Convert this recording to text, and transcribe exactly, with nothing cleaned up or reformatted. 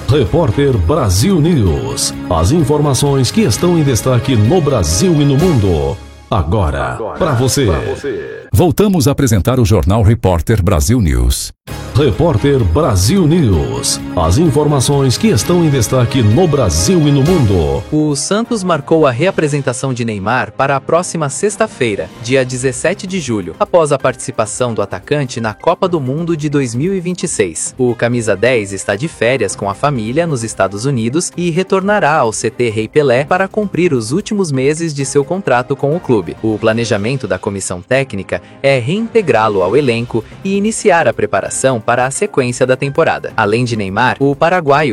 Repórter Brasil News. As informações que estão em destaque no Brasil e no mundo. Agora, Agora para você. você. Voltamos a apresentar o Jornal Repórter Brasil News. Repórter Brasil News. As informações que estão em destaque no Brasil e no mundo. O Santos marcou a reapresentação de Neymar para a próxima sexta-feira, dia dezessete de julho, após a participação do atacante na Copa do Mundo de dois mil e vinte e seis. O camisa dez está de férias com a família nos Estados Unidos e retornará ao C T Rei Pelé para cumprir os últimos meses de seu contrato com o clube. O planejamento da comissão técnica é reintegrá-lo ao elenco e iniciar a preparação para a sequência da temporada. Além de Neymar, o paraguaio